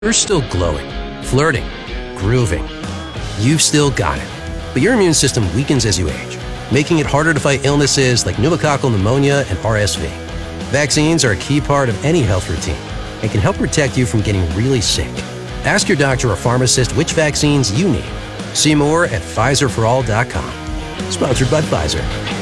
You're still glowing, flirting, grooving. You've still got it. But your immune system weakens as you age, making it harder to fight illnesses like pneumococcal pneumonia and RSV. Vaccines are a key part of any health routine and can help protect you from getting really sick. Ask your doctor or pharmacist which vaccines you need. See more at PfizerForAll.com. Sponsored by Pfizer.